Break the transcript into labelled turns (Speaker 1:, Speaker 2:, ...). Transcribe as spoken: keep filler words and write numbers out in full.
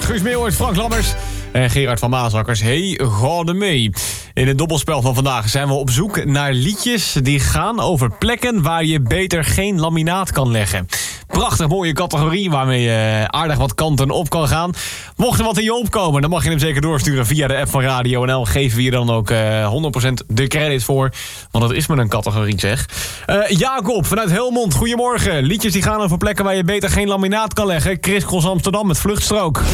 Speaker 1: Guus Meeuwers, Frank Lammers en Gerard van Maasakkers. Hey, ga er mee. In het dobbelspel van vandaag zijn we op zoek naar liedjes die gaan over plekken waar je beter geen laminaat kan leggen. Prachtig mooie categorie waarmee je aardig wat kanten op kan gaan. Mocht er wat in je opkomen, dan mag je hem zeker doorsturen via de app van Radio N L. Geven we je dan ook uh, honderd procent de credit voor. Want dat is maar een categorie, zeg. Uh, Jacob vanuit Helmond, goedemorgen. Liedjes die gaan over plekken waar je beter geen laminaat kan leggen. Chris Cross Amsterdam met Vluchtstrook.